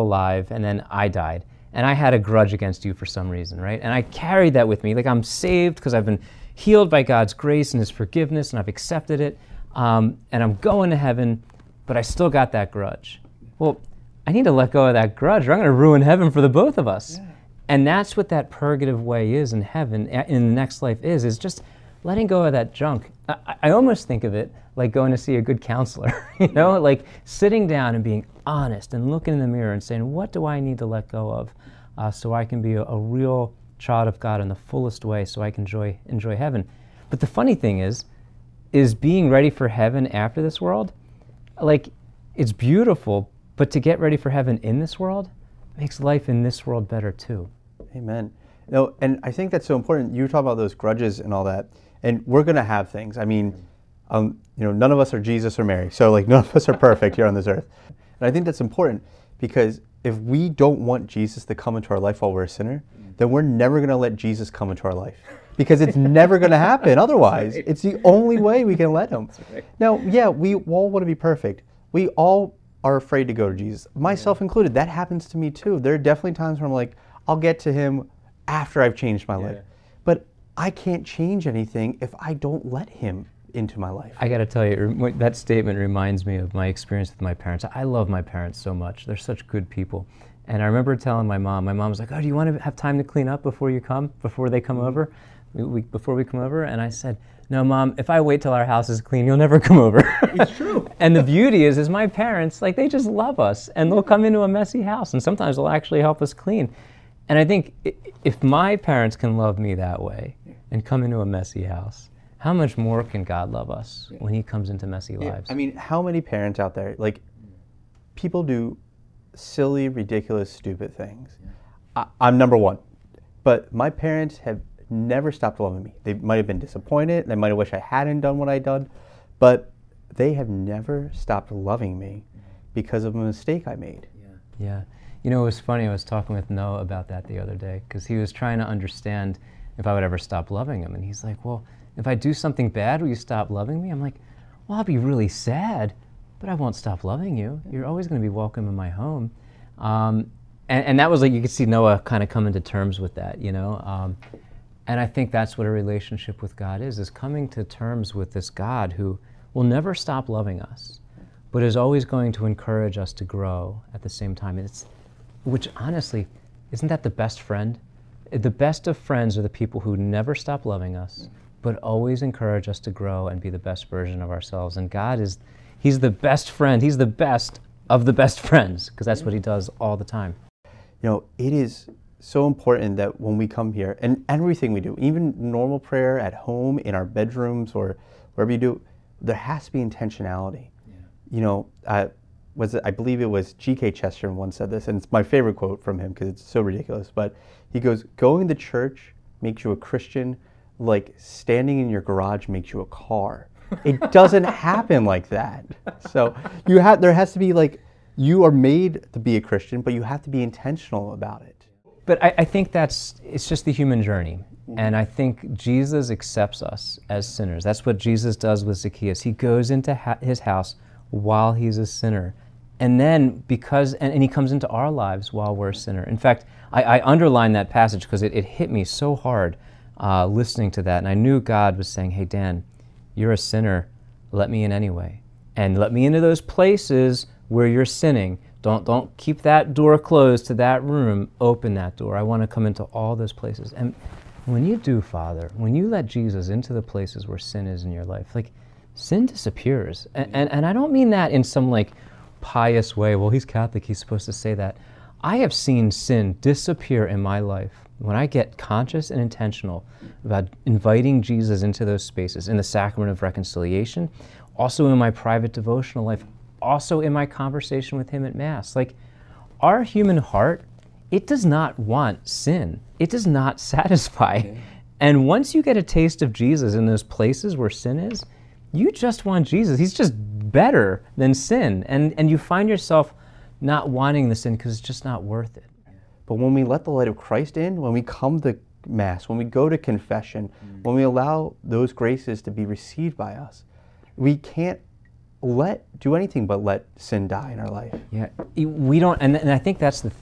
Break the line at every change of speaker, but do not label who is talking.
alive, and then I died, and I had a grudge against you for some reason, right? And I carried that with me. Like, I'm saved because I've been healed by God's grace and his forgiveness, and I've accepted it, and I'm going to heaven, but I still got that grudge. Well, I need to let go of that grudge, or I'm going to ruin heaven for the both of us. Yeah. And that's what that purgative way is in heaven, in the next life is just letting go of that junk. I almost think of it like going to see a good counselor, you know, like sitting down and being honest and looking in the mirror and saying, what do I need to let go of so I can be a real child of God in the fullest way, so I can enjoy heaven. But the funny thing is being ready for heaven after this world, like, it's beautiful, but to get ready for heaven in this world makes life in this world better too.
Amen. No, and I think that's so important. You were talking about those grudges and all that, and we're going to have things. I mean, none of us are Jesus or Mary, so like none of us are perfect here on this earth. And I think that's important because if we don't want Jesus to come into our life while we're a sinner, then we're never going to let Jesus come into our life because it's never going to happen otherwise. Right. It's the only way we can let him. Right. Now, yeah, we all want to be perfect. We all are afraid to go to Jesus, myself included. That happens to me too. There are definitely times where I'm like, I'll get to him after I've changed my life. But I can't change anything if I don't let him into my life.
I got to tell you, that statement reminds me of my experience with my parents. I love my parents so much. They're such good people. And I remember telling my mom was like, oh, do you want to have time to clean up before they come over? Before we come over? And I said, no, Mom, if I wait till our house is clean, you'll never come over.
It's true.
And the beauty is my parents, like, they just love us, and they'll come into a messy house, and sometimes they'll actually help us clean. And I think if my parents can love me that way and come into a messy house, how much more can God love us when he comes into messy lives?
I mean, how many parents out there, like, people do silly, ridiculous, stupid things. I'm number one. But my parents have never stopped loving me. They might have been disappointed. They might have wished I hadn't done what I'd done. But they have never stopped loving me because of a mistake I made.
Yeah. You know, it was funny. I was talking with Noah about that the other day because he was trying to understand if I would ever stop loving him. And he's like, well, if I do something bad, will you stop loving me? I'm like, well, I'll be really sad, but I won't stop loving you. You're always going to be welcome in my home. And that was like, you could see Noah kind of coming to terms with that, you know. And I think that's what a relationship with God is coming to terms with this God who will never stop loving us, but is always going to encourage us to grow at the same time. Which honestly, isn't that the best friend? The best of friends are the people who never stop loving us, but always encourage us to grow and be the best version of ourselves. And God he's the best friend. He's the best of the best friends, because that's what he does all the time.
You know, it is so important that when we come here, and everything we do, even normal prayer at home, in our bedrooms, or wherever you do, there has to be intentionality. Yeah. You know, I believe it was G.K. Chesterton once said this, and it's my favorite quote from him because it's so ridiculous, but he goes, going to church makes you a Christian like standing in your garage makes you a car. It doesn't happen like that. So there has to be, like, you are made to be a Christian, but you have to be intentional about it.
But I think it's just the human journey. And I think Jesus accepts us as sinners. That's what Jesus does with Zacchaeus. He goes into his house while he's a sinner. And then and he comes into our lives while we're a sinner. In fact, I underlined that passage because it hit me so hard listening to that. And I knew God was saying, hey, Dan, you're a sinner. Let me in anyway. And let me into those places where you're sinning. Don't keep that door closed to that room. Open that door. I want to come into all those places. And when you do, Father, when you let Jesus into the places where sin is in your life, like, sin disappears. And I don't mean that in some, like, pious way. Well, he's Catholic, he's supposed to say that. I have seen sin disappear in my life when I get conscious and intentional about inviting Jesus into those spaces, in the sacrament of reconciliation, also in my private devotional life, also in my conversation with him at Mass. Like, our human heart, it does not want sin. It does not satisfy. Okay. And once you get a taste of Jesus in those places where sin is, you just want Jesus. He's just better than sin. And you find yourself not wanting the sin because it's just not worth it.
But when we let the light of Christ in, when we come to Mass, when we go to confession, when we allow those graces to be received by us, we can't do anything but let sin die in our life.
Yeah, we don't, and I think that's